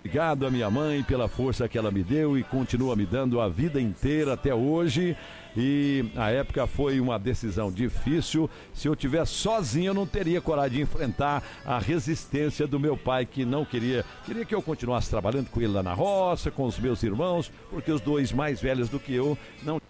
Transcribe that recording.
Obrigado à minha mãe pela força que ela me deu e continua me dando a vida inteira até hoje. E a época foi uma decisão difícil. Se eu tivesse sozinho, eu não teria coragem de enfrentar a resistência do meu pai, que não queria que eu continuasse trabalhando com ele lá na roça, com os meus irmãos, porque os dois mais velhos do que eu não